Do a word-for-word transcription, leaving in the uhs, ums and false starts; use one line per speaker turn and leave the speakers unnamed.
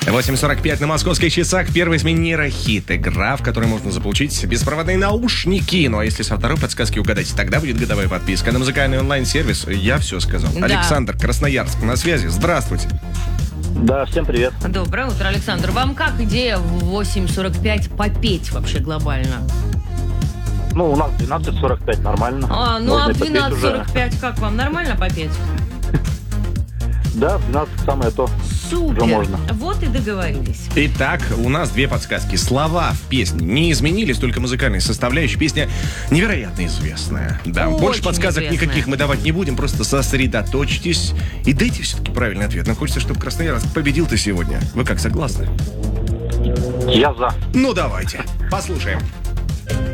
восемь сорок пять на московских часах. Первый смене нейрохит. Игра, в которой можно заполучить беспроводные наушники. Ну а если со второй подсказки угадать, тогда будет годовая подписка на музыкальный онлайн-сервис. Я все сказал.
Да.
Александр, Красноярск, на связи. Здравствуйте.
Да, всем привет.
Доброе утро, Александр. Вам как идея в восемь сорок пять попеть вообще глобально?
Ну, у нас двенадцать сорок пять, нормально.
А, ну
Можно
а
и
в
попеть
двенадцать сорок
уже.
пять как вам? Нормально попеть?
Да, в двенадцать самое то.
Супер.
Уже можно.
Вот и договорились.
Итак, у нас две подсказки. Слова в песне не изменились, только музыкальная составляющая. Песня невероятно известная. Да,
Очень
больше подсказок
известная.
никаких мы давать не будем. Просто сосредоточьтесь и дайте все-таки правильный ответ. Нам хочется, чтобы Красноярск победил-то сегодня. Вы как, согласны?
Я за.
Ну, давайте. Послушаем.